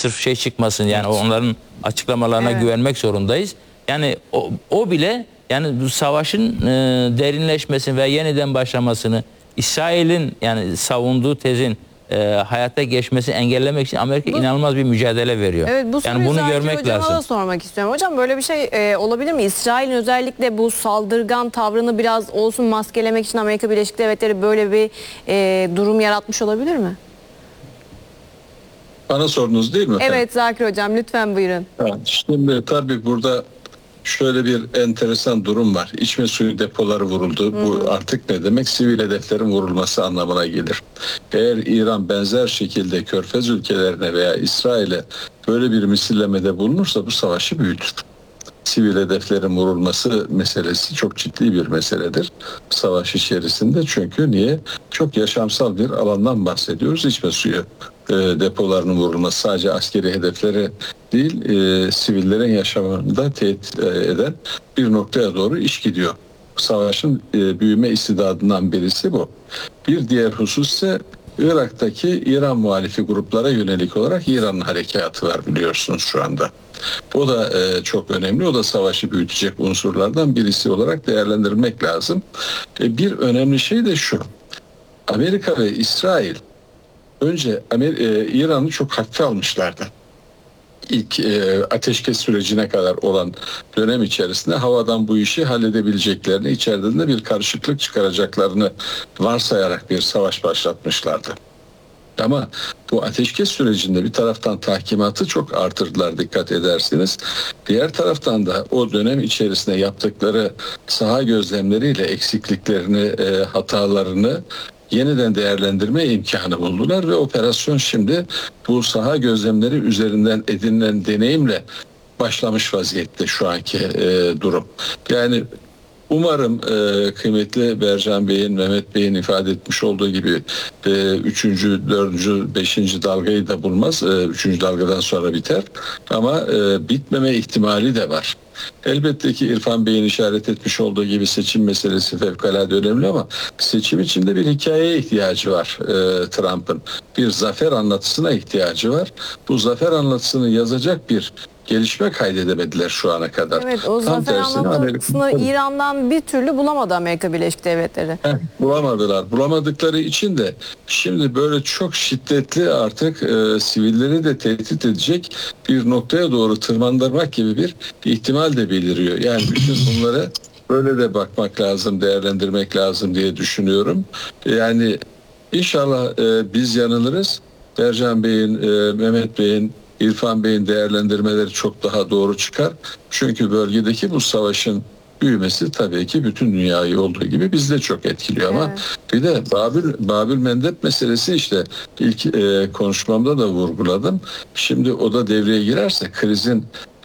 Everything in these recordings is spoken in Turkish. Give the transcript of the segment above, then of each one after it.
sırf şey çıkmasın yani onların açıklamalarına güvenmek zorundayız. Yani o bile yani bu savaşın derinleşmesini ve yeniden başlamasını İsrail'in yani savunduğu tezin hayata geçmesini engellemek için Amerika inanılmaz bir mücadele veriyor. Evet, bu yani bunu görmek hocama lazım. da sormak istiyorum. Hocam böyle bir şey olabilir mi? İsrail'in özellikle bu saldırgan tavrını biraz olsun maskelemek için Amerika Birleşik Devletleri böyle bir durum yaratmış olabilir mi? Bana sordunuz değil mi? Evet Zakir Hocam, lütfen buyurun. Evet, şimdi tabii burada şöyle bir enteresan durum var. İçme suyu depoları vuruldu. Bu artık ne demek? Sivil hedeflerin vurulması anlamına gelir. Eğer İran benzer şekilde Körfez ülkelerine veya İsrail'e böyle bir misillemede bulunursa bu savaşı büyütür. Sivil hedeflerin vurulması meselesi çok ciddi bir meseledir savaş içerisinde. Çünkü niye? Çok yaşamsal bir alandan bahsediyoruz. İçme suyu depolarının vurulması sadece askeri hedefleri değil, sivillerin yaşamını da tehdit eden bir noktaya doğru iş gidiyor. Savaşın büyüme istidadından birisi bu. Bir diğer husus ise Irak'taki İran muhalifi gruplara yönelik olarak İran'ın harekatı var biliyorsunuz şu anda. O da çok önemli. O da savaşı büyütecek unsurlardan birisi olarak değerlendirmek lazım. Bir önemli şey de şu. Amerika ve İsrail önce İran'ı çok hafife almışlardı. İlk ateşkes sürecine kadar olan dönem içerisinde havadan bu işi halledebileceklerini, içeriden de bir karışıklık çıkaracaklarını varsayarak bir savaş başlatmışlardı. Ama bu ateşkes sürecinde bir taraftan tahkimatı çok artırdılar dikkat edersiniz. Diğer taraftan da o dönem içerisinde yaptıkları saha gözlemleriyle eksikliklerini, hatalarını yeniden değerlendirme imkanı buldular ve operasyon şimdi bu saha gözlemleri üzerinden edinilen deneyimle başlamış vaziyette şu anki durum. Yani umarım kıymetli Bercan Bey'in, Mehmet Bey'in ifade etmiş olduğu gibi 3. 4. 5. dalgayı da bulmaz. 3. dalgadan sonra biter. Ama bitmeme ihtimali de var. Elbette ki İrfan Bey'in işaret etmiş olduğu gibi seçim meselesi fevkalade önemli ama seçim içinde bir hikayeye ihtiyacı var Trump'ın. Bir zafer anlatısına ihtiyacı var. Bu zafer anlatısını yazacak bir gelişme kaydedemediler şu ana kadar. Evet, o zafer anlatısını İran'dan bir türlü bulamadı Amerika Birleşik Devletleri. Bulamadılar. Bulamadıkları için de şimdi böyle çok şiddetli artık sivilleri de tehdit edecek bir noktaya doğru tırmandırmak gibi bir ihtimal de beliriyor. Yani bütün bunlara böyle de bakmak lazım, değerlendirmek lazım diye düşünüyorum. Yani inşallah biz yanılırız. Ercan Bey'in, Mehmet Bey'in, İrfan Bey'in değerlendirmeleri çok daha doğru çıkar. Çünkü bölgedeki bu savaşın büyümesi tabii ki bütün dünyayı olduğu gibi bizi de çok etkiliyor ama bir de Babül Mendeb meselesi işte ilk konuşmamda da vurguladım. Şimdi o da devreye girerse krizin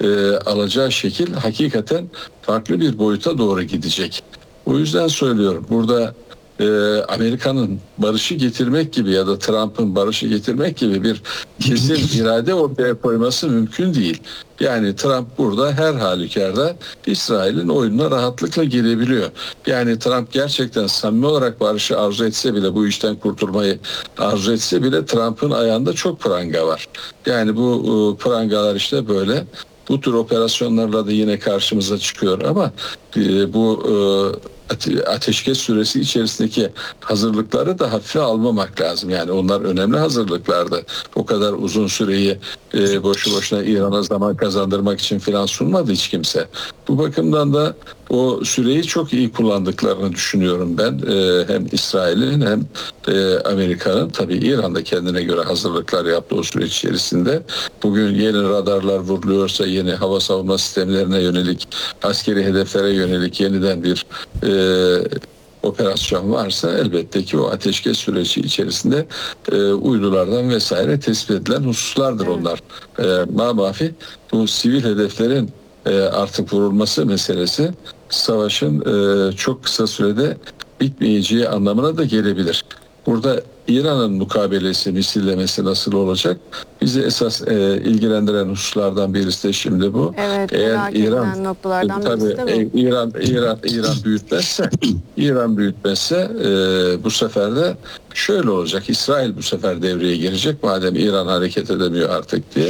alacağı şekil hakikaten farklı bir boyuta doğru gidecek. O yüzden söylüyorum burada Amerika'nın barışı getirmek gibi ya da Trump'ın barışı getirmek gibi bir kesin irade ortaya koyması mümkün değil. Yani Trump burada her halükarda İsrail'in oyununa rahatlıkla girebiliyor. Yani Trump gerçekten samimi olarak barışı arzu etse bile, bu işten kurtulmayı arzu etse bile Trump'ın ayağında çok pranga var. Yani bu prangalar işte böyle. Bu tür operasyonlarla da yine karşımıza çıkıyor ama bu ateşkes süresi içerisindeki hazırlıkları da hafife almamak lazım. Yani onlar önemli hazırlıklardı. O kadar uzun süreyi boşu boşuna İran'a zaman kazandırmak için filan sunmadı hiç kimse. Bu bakımdan da o süreyi çok iyi kullandıklarını düşünüyorum ben. Hem İsrail'in hem Amerika'nın, tabii İran da kendine göre hazırlıklar yaptı o süreç içerisinde. Bugün yeni radarlar vuruluyorsa, yeni hava savunma sistemlerine yönelik, askeri hedeflere yönelik yeniden bir operasyon varsa elbette ki o ateşkes süreci içerisinde uydulardan vesaire tespit edilen hususlardır onlar. Mamafi bu sivil hedeflerin artık vurulması meselesi savaşın çok kısa sürede bitmeyeceği anlamına da gelebilir. Burada İran'ın mukabelesi, misillemesi nasıl olacak? Bizi esas ilgilendiren hususlardan birisi de şimdi bu. Evet, merak edilen noktalardan birisi de bu. İran büyütmezse bu sefer de şöyle olacak. İsrail bu sefer devreye girecek madem İran hareket edemiyor artık diye.